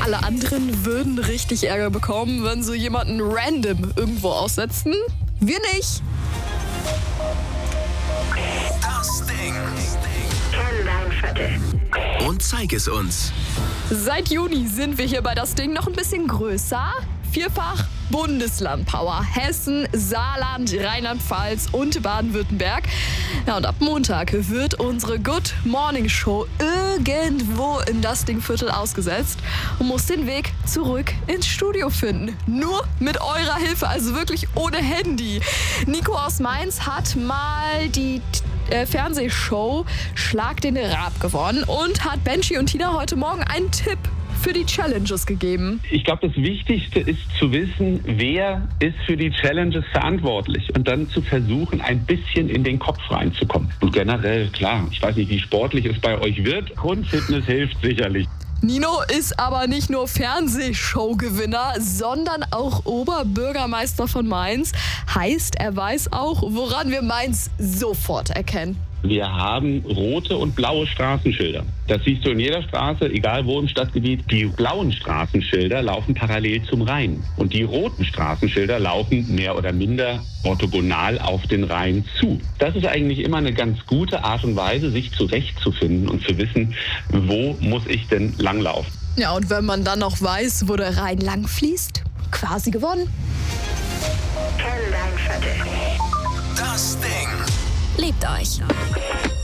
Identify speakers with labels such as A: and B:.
A: Alle anderen würden richtig Ärger bekommen, wenn sie jemanden random irgendwo aussetzen. Wir nicht.
B: Das Ding.
C: Kenn dein Viertel.
B: Und zeig es uns.
A: Seit Juni sind wir hier bei Das Ding noch ein bisschen größer. Vierfach Bundesland-Power. Hessen, Saarland, Rheinland-Pfalz und Baden-Württemberg. Ja, und ab Montag wird unsere Good Morning Show irgendwo im Das Ding-Viertel ausgesetzt und muss den Weg zurück ins Studio finden. Nur mit eurer Hilfe, also wirklich ohne Handy. Nico aus Mainz hat mal die Fernsehshow Schlag den Raab gewonnen und hat Benji und Tina heute Morgen einen Tipp für die Challenges gegeben.
D: Ich glaube, das Wichtigste ist zu wissen, wer ist für die Challenges verantwortlich und dann zu versuchen, ein bisschen in den Kopf reinzukommen. Und generell, klar, ich weiß nicht, wie sportlich es bei euch wird. Grundfitness hilft sicherlich.
A: Nino ist aber nicht nur Fernsehshow-Gewinner, sondern auch Oberbürgermeister von Mainz. Heißt, er weiß auch, woran wir Mainz sofort erkennen.
D: Wir haben rote und blaue Straßenschilder. Das siehst du in jeder Straße, egal wo im Stadtgebiet. Die blauen Straßenschilder laufen parallel zum Rhein. Und die roten Straßenschilder laufen mehr oder minder orthogonal auf den Rhein zu. Das ist eigentlich immer eine ganz gute Art und Weise, sich zurechtzufinden und zu wissen, wo muss ich denn langlaufen.
A: Ja, und wenn man dann noch weiß, wo der Rhein lang fließt, quasi gewonnen.
C: Kenn dein Viertel.
B: Das Ding.
A: Lebt euch.